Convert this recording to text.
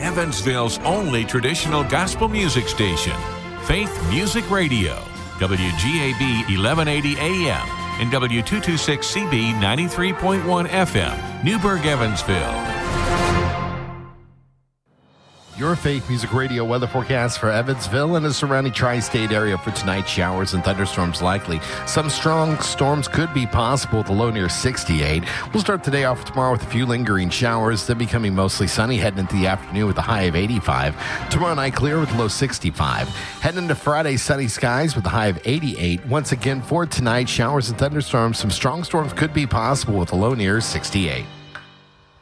Evansville's only traditional gospel music station, Faith Music Radio, WGAB 1180 AM and W226CB 93.1 FM, Newburgh, Evansville. Your Faith Music Radio weather forecast for Evansville and the surrounding tri-state area for tonight. Showers and thunderstorms likely. Some strong storms could be possible with a low near 68. We'll start the day off tomorrow with a few lingering showers, then becoming mostly sunny heading into the afternoon with a high of 85. Tomorrow night clear with a low 65. Heading into Friday, sunny skies with a high of 88. Once again for tonight, showers and thunderstorms. Some strong storms could be possible with a low near 68.